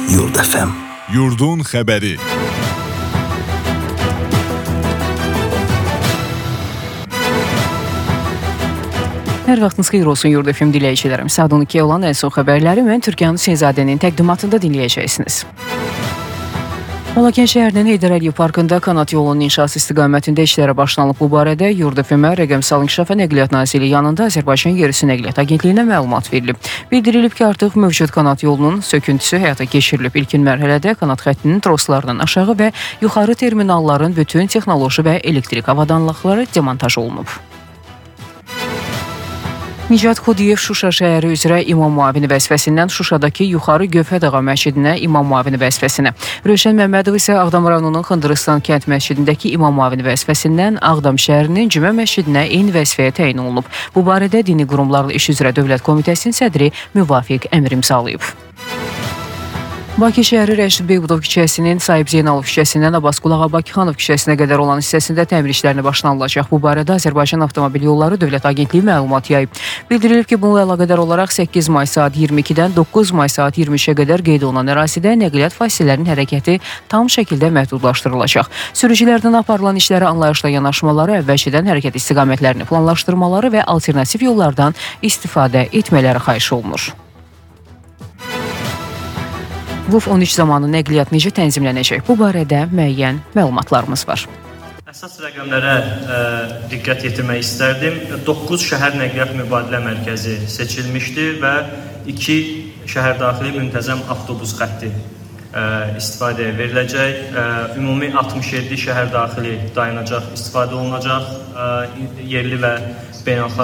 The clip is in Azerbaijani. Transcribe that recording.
Yurd FM. Yurdun xəbəri. Hər vaxtınız xeyir olsun Yurd FM dinləyicilərim. Saat 12 olan ən son xəbərləri mən Türkiyə Hüseynzadənin təqdimatında dinləyəcəksiniz. Balakən şəhərinin Heydər Əliyev parkında kanat yolunun inşası istiqamətində işlərə başlanılıb. Bu barədə Yurd FM-ə Rəqəmsal İnkişaf və Nəqliyyat Nazirliyi yanında Azərbaycan Yerüstü Nəqliyyat Agentliyinə məlumat verilib. Bildirilib ki, artıq mövcud kanat yolunun söküntüsü həyata keçirilib. İlkin mərhələdə kanat xəttinin troslarının aşağı və yuxarı terminalların bütün texnoloji və elektrik avadanlıqları demontaj olunub. Nicat Xudiyev Şuşa şəhəri üzrə imam müavini vəzifəsindən Şuşadakı Yuxarı Gövhəd Ağa məscidinə imam müavini vəzifəsinə, Rövşən Məmmədov isə Ağdam rayonunun Xındırıstan kənd məscidindəki imam müavini vəzifəsindən Ağdam şəhərinin Cümə məscidinə eyni vəzifəyə təyin olunub. Bu barədə Dini Qurumlarla İş üzrə Dövlət Komitəsinin sədri müvafiq əmr imzalayıb. Bakı şəhəri Rəşid Beybudov küçəsinin Sahib Zeynalov küçəsindən Abbasqulu Ağa Bakıxanov küçəsinə qədər olan hissəsində təmir işlərini başlanılacaq. Bu barədə Azərbaycan Avtomobil Yolları Dövlət Agentliyi məlumat yayıb. Bildirilib ki, bununla əlaqədar olaraq 8 may saat 22-dən 9 may saat 23-ə qədər qeyd olunan ərazidə nəqliyyat vasitələrinin hərəkəti tam şəkildə məhdudlaşdırılacaq. Sürücülərdən aparılan işlərə anlayışla yanaşmaları, əvvəlcədən hərəkət istiqamətlərini planlaşdırmaları və alternativ yollardan istifadə etmələri xahiş olunur. VUF 13 zamanı nəqliyyat necə tənzimlənəcək? Bu barədə müəyyən məlumatlarımız var. Əsas rəqəmlərə diqqət yetirmək istərdim. 9 şəhər nəqliyyat mübadilə mərkəzi seçilmişdir və 2 şəhər daxili müntəzəm avtobus xətti istifadəyə veriləcək. Ümumi 67 şəhər daxili dayanacaq istifadə olunacaq. Yerli və beynəlxalq